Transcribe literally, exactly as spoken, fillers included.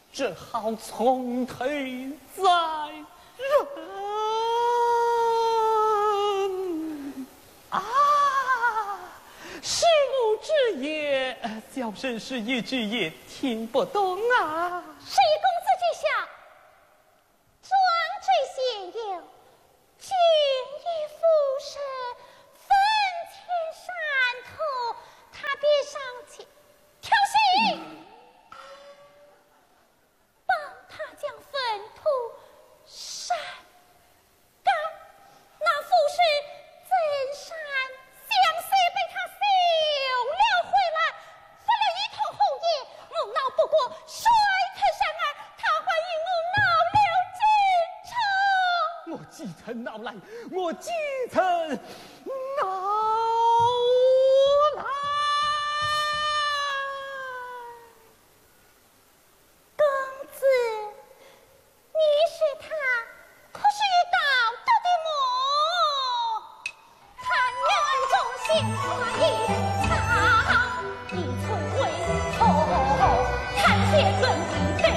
只好从推在人啊！是吾之言，小绅士一句也听不懂啊！ 谁公子之下，壮志咸友，今已负身，坟前山头，他便上前挑衅。帮他将坟土删干，那富士真山相思被他修了回来，分了一头红叶，我闹不过，摔开山儿，他还与我闹了争吵。 我几曾闹来，我几曾闹来。 公子，你是他，可是有道德的我，坦然忠心，花言。